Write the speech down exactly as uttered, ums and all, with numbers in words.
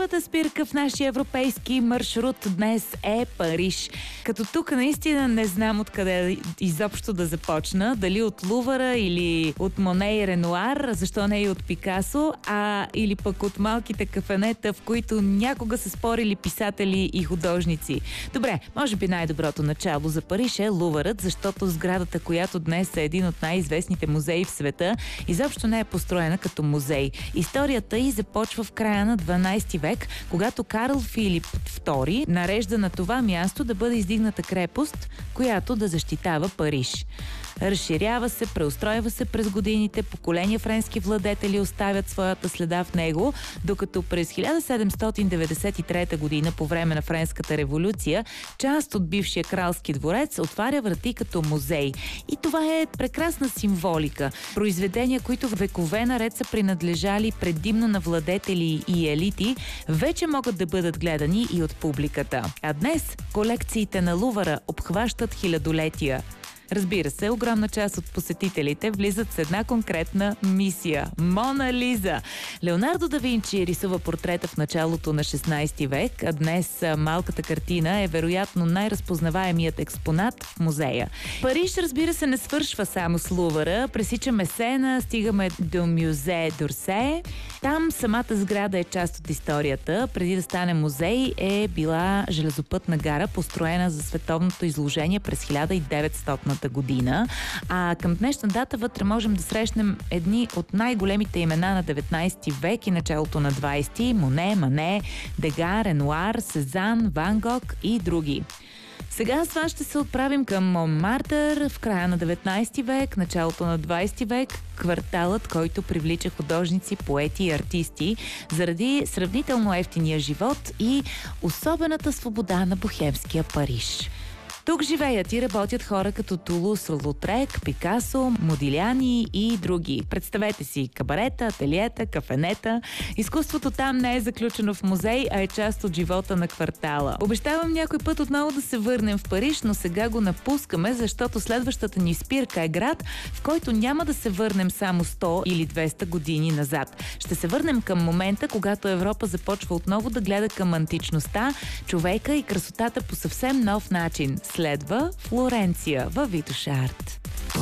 Първата спирка в нашия европейски маршрут днес е Париж. Като тук наистина не знам откъде изобщо да започна. Дали от Лувъра или от Моне и Ренуар, защо не и от Пикасо, а или пък от малките кафенета, в които някога са спорили писатели и художници. Добре, може би най-доброто начало за Париж е Лувърът, защото сградата, която днес е един от най-известните музеи в света, изобщо не е построена като музей. Историята й започва в края на дванадесети век, когато Карл Филип втори нарежда на това място да бъде издигната крепост, която да защитава Париж. Разширява се, преустройва се през годините, поколения френски владетели оставят своята следа в него, докато през хиляда седемстотин деветдесет и трета година, по време на Френската революция, част от бившия кралски дворец отваря врати като музей. И това е прекрасна символика. Произведения, които векове наред са принадлежали предимно на владетели и елити, вече могат да бъдат гледани и от публиката. А днес колекциите на Лувъра обхващат хилядолетия. Разбира се, огромна част от посетителите влизат с една конкретна мисия – Мона Лиза. Леонардо да Винчи рисува портрета в началото на шестнадесети век, а днес малката картина е вероятно най-разпознаваемият експонат в музея. Париж, разбира се, не свършва само с Лувъра. Пресичаме Сена, стигаме до Мюзе д'Орсе. Там самата сграда е част от историята. Преди да стане музей е била железопътна гара, построена за световното изложение през хиляда и деветстотната година. А към днешна дата вътре можем да срещнем едни от най-големите имена на деветнадесети век и началото на двадесети – Моне, Мане, Дега, Ренуар, Сезан, Ван Гог и други. Сега с вас ще се отправим към Монмартър в края на деветнадесети век, началото на двадесети век, кварталът, който привлича художници, поети и артисти заради сравнително евтиния живот и особената свобода на бохемския Париж. Тук живеят и работят хора като Тулус Лутрек, Пикасо, Модиляни и други. Представете си кабарета, ателиета, кафенета. Изкуството там не е заключено в музей, а е част от живота на квартала. Обещавам някой път отново да се върнем в Париж, но сега го напускаме, защото следващата ни спирка е град, в който няма да се върнем само сто или двеста години назад. Ще се върнем към момента, когато Европа започва отново да гледа към античността, човека и красотата по съвсем нов начин. Следва Флоренция във Витоша Арт.